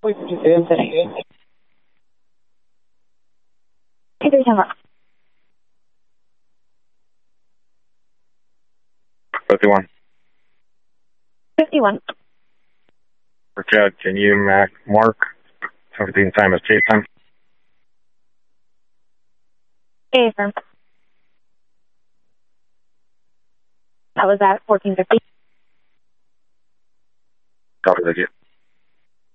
51. 51. For Chad, can you mark 17 time as chase time? Affirm. That was at 1450. Copy, thank you.